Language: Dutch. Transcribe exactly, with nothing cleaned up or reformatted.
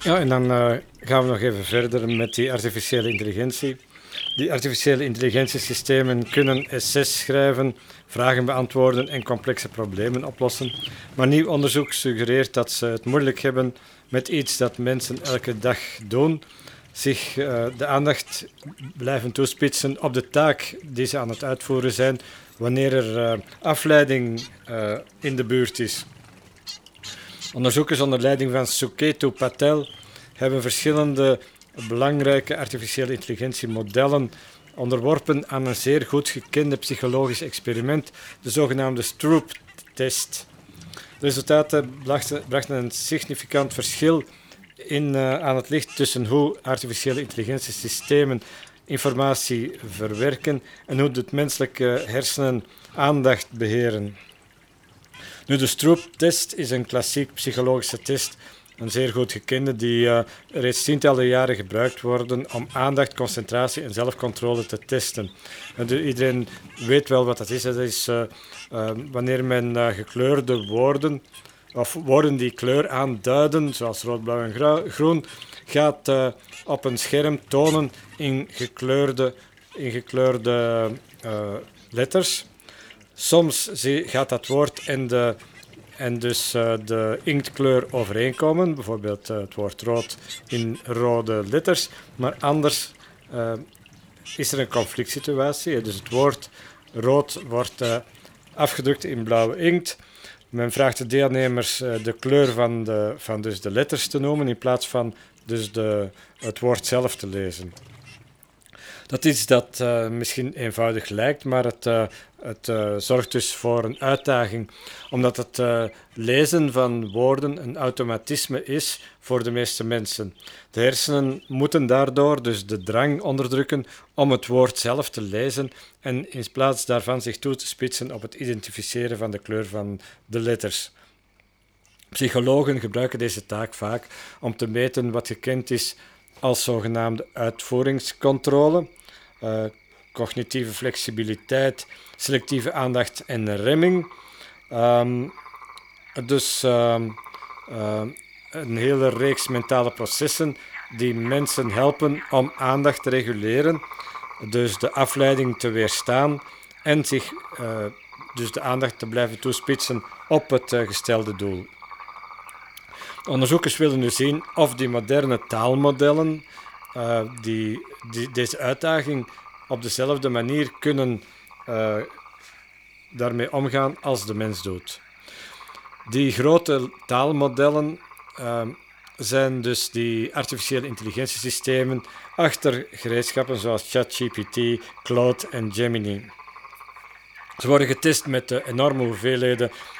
Ja, en dan uh, gaan we nog even verder met die artificiële intelligentie. Die artificiële intelligentiesystemen kunnen essays schrijven, vragen beantwoorden en complexe problemen oplossen. Maar nieuw onderzoek suggereert dat ze het moeilijk hebben met iets dat mensen elke dag doen, zich uh, de aandacht blijven toespitsen op de taak die ze aan het uitvoeren zijn, wanneer er uh, afleiding uh, in de buurt is. Onderzoekers onder leiding van Suketu Patel hebben verschillende belangrijke artificiële intelligentiemodellen onderworpen aan een zeer goed gekende psychologisch experiment, de zogenaamde Stroop-test. De resultaten brachten een significant verschil in, uh, aan het licht tussen hoe artificiële intelligentiesystemen informatie verwerken en hoe de menselijke hersenen aandacht beheren. Nu, de Stroop-test is een klassiek psychologische test, een zeer goed gekende, die uh, reeds tientallen jaren gebruikt worden om aandacht, concentratie en zelfcontrole te testen. En de, iedereen weet wel wat dat is. Dat is uh, uh, wanneer men uh, gekleurde woorden, of woorden die kleur aanduiden, zoals rood, blauw en gra- groen, gaat uh, op een scherm tonen in gekleurde, in gekleurde uh, letters. Soms gaat dat woord en, de, en dus uh, de inktkleur overeenkomen, bijvoorbeeld uh, het woord rood in rode letters, maar anders uh, is er een conflict situatie. Dus het woord rood wordt uh, afgedrukt in blauwe inkt. Men vraagt de deelnemers uh, de kleur van, de, van dus de letters te noemen in plaats van dus de, het woord zelf te lezen. Dat is dat uh, misschien eenvoudig lijkt, maar het, uh, het uh, zorgt dus voor een uitdaging, omdat het uh, lezen van woorden een automatisme is voor de meeste mensen. De hersenen moeten daardoor dus de drang onderdrukken om het woord zelf te lezen en in plaats daarvan zich toe te spitsen op het identificeren van de kleur van de letters. Psychologen gebruiken deze taak vaak om te meten wat gekend is als zogenaamde uitvoeringscontrole. Uh, cognitieve flexibiliteit, selectieve aandacht en remming. Um, dus uh, uh, een hele reeks mentale processen die mensen helpen om aandacht te reguleren, dus de afleiding te weerstaan en zich uh, dus de aandacht te blijven toespitsen op het uh, gestelde doel. Onderzoekers willen nu zien of die moderne taalmodellen Uh, die, die deze uitdaging op dezelfde manier kunnen uh, daarmee omgaan als de mens doet. Die grote taalmodellen uh, zijn dus die artificiële intelligentiesystemen achter gereedschappen zoals ChatGPT, Claude en Gemini. Ze worden getest met de enorme hoeveelheden